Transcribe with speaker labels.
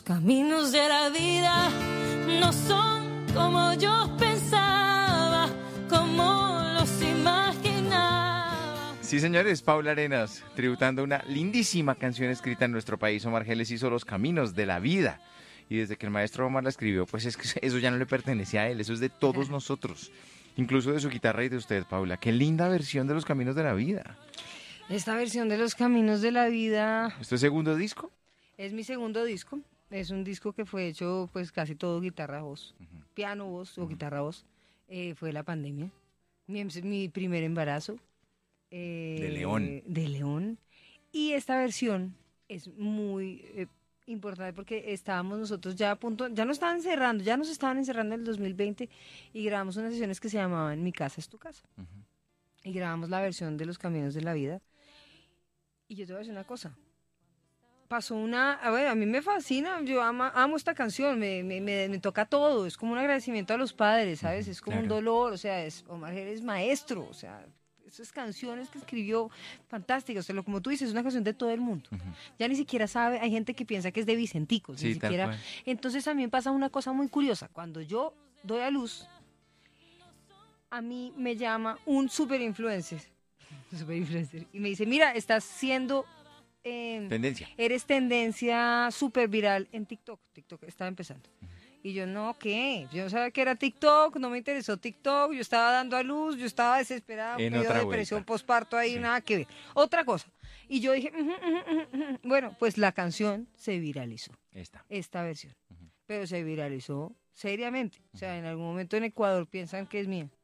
Speaker 1: Los caminos de la vida no son como yo pensaba, como los imaginaba.
Speaker 2: Sí, señores, Paula Arenas, tributando una lindísima canción escrita en nuestro país. Omar Geles hizo Los caminos de la vida. Y desde que el maestro Omar la escribió, pues es que eso ya no le pertenece a él, eso es de todos nosotros. Incluso de su guitarra y de usted, Paula. Qué linda versión de Los caminos de la vida.
Speaker 3: Esta versión de Los caminos de la vida
Speaker 2: ¿Esto es segundo disco?
Speaker 3: es mi segundo disco. Es un disco que fue hecho pues casi todo guitarra-voz, piano-voz o guitarra-voz. Fue la pandemia, mi primer embarazo.
Speaker 2: De León.
Speaker 3: De León. Y esta versión es muy importante porque estábamos nosotros ya a punto, ya nos estaban encerrando en el 2020 y grabamos unas sesiones que se llamaban Mi casa es tu casa. Y grabamos la versión de Los caminos de la vida. Y yo te voy a decir una cosa. A mí me fascina, yo amo esta canción, me toca todo, es como un agradecimiento a los padres, ¿sabes? Es como un dolor, o sea, Omar Geles es maestro, o sea, esas canciones que escribió, fantásticas, o sea, como tú dices, es una canción de todo el mundo. Ya ni siquiera sabe, hay gente que piensa que es de Vicentico,
Speaker 2: Sí,
Speaker 3: ni siquiera.
Speaker 2: tal cual.
Speaker 3: Entonces a mí me pasa una cosa muy curiosa, cuando yo doy a luz, a mí me llama un super influencer, y me dice, mira, estás siendo...
Speaker 2: Tendencia.
Speaker 3: Eres tendencia súper viral en TikTok. TikTok estaba empezando. Y yo, no, ¿qué? Yo no sabía que era TikTok, no me interesó TikTok, yo estaba dando a luz, yo estaba desesperada,
Speaker 2: En
Speaker 3: medio
Speaker 2: otra
Speaker 3: depresión
Speaker 2: vuelta.
Speaker 3: posparto ahí,
Speaker 2: Sí.
Speaker 3: nada que ver. Otra cosa. Y yo dije, bueno, pues la canción se viralizó, esta versión. Pero se viralizó seriamente. O sea, en algún momento en Ecuador piensan que es mía.